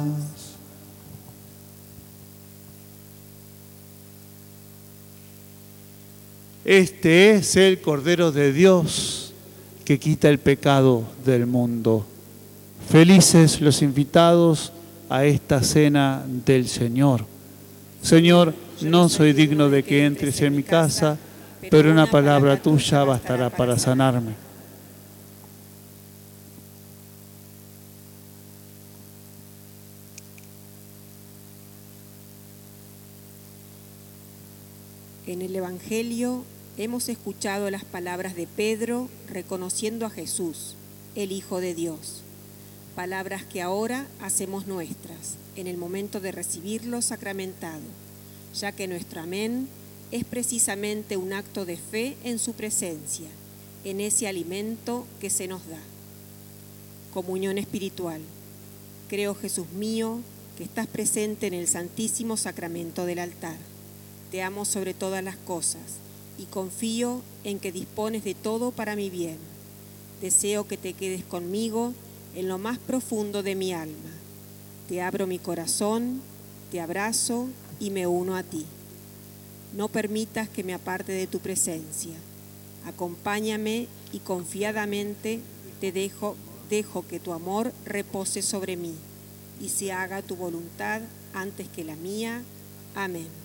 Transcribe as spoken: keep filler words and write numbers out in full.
Este es el Cordero de Dios que quita el pecado del mundo. Felices los invitados a esta cena del Señor. Señor, no soy digno de que entres en mi casa, pero una palabra tuya bastará para sanarme. En el Evangelio hemos escuchado las palabras de Pedro reconociendo a Jesús, el Hijo de Dios. Palabras que ahora hacemos nuestras en el momento de recibirlo sacramentado, ya que nuestro amén es precisamente un acto de fe en su presencia, en ese alimento que se nos da. Comunión espiritual. Creo, Jesús mío, que estás presente en el Santísimo Sacramento del altar. Te amo sobre todas las cosas y confío en que dispones de todo para mi bien. Deseo que te quedes conmigo en lo más profundo de mi alma. Te abro mi corazón, te abrazo y me uno a ti. No permitas que me aparte de tu presencia. Acompáñame y confiadamente te dejo, dejo que tu amor repose sobre mí y se haga tu voluntad antes que la mía. Amén.